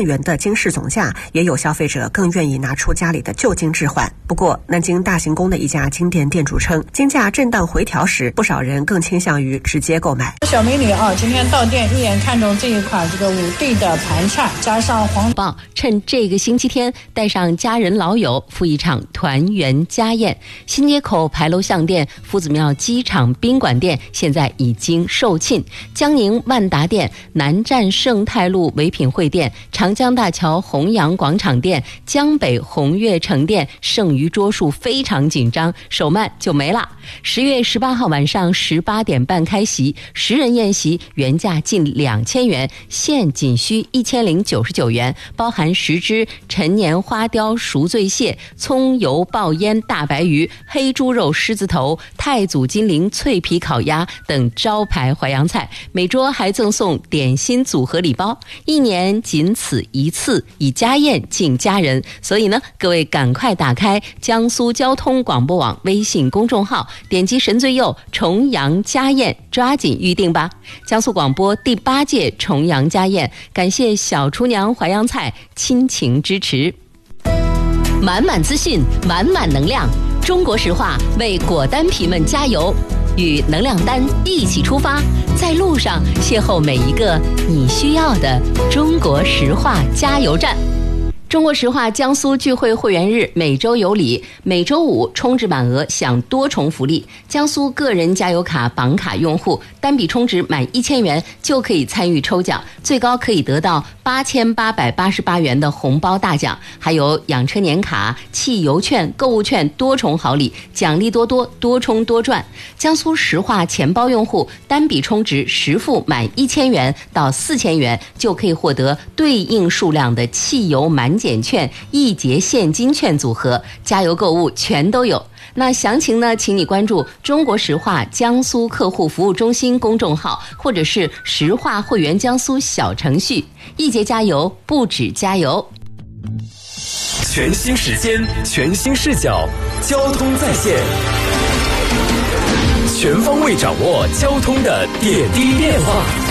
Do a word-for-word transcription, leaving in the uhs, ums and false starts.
万元的金饰总价，也有消费者更愿意拿出家里的旧金置换。不过，南京大行宫的一家金店店主称，金价震荡回调时，不少人更倾向于直接购买。 小美女啊，今天到店一眼看中这一款这个五帝的盘串，加上黄报，趁这个星期天带上家人老友赴一场团圆家宴。新街口牌楼巷店、夫子庙机场宾馆店现在已经售罄，江宁万达店、南站盛泰路唯品会店、长江大桥弘扬广场店、江北红悦城店剩余桌数非常紧张，手慢就没了。十月十八号晚上十八点半开席，十人宴席原价近两千元，现仅需一千零九十九元，包含十只陈年花雕赎罪蟹、葱油爆腌大白鱼、黑猪肉狮子头、太祖金陵脆皮烤鸭等招牌淮扬菜，每桌还赠送点心组合礼包，一年仅此一次，以家宴敬家人。所以呢，各位赶快打开江苏交通广播网微信公众号，点击神最右重阳家宴，抓紧预定吧。江苏广播第八届重阳家宴，感谢小厨娘淮扬菜亲情支持。满满资讯，满满能量，中国石化为果丹皮们加油，与能量丹一起出发，在路上邂逅每一个你需要的中国石化加油站。中国石化江苏聚会会员日每周有礼，每周五充值满额享多重福利。江苏个人加油卡绑卡用户单笔充值满一千元就可以参与抽奖，最高可以得到八千八百八十八元的红包大奖，还有养车年卡、汽油券、购物券多重好礼，奖励多多，多充多赚。江苏石化钱包用户单笔充值实付满一千元到四千元就可以获得对应数量的汽油满减券、一节现金券组合，加油购物全都有。那详情呢，请你关注中国石化江苏客户服务中心公众号，或者是石化会员江苏小程序。一节加油不止加油。 全新时间，全新视角，交通在线，全方位掌握交通的点滴变化。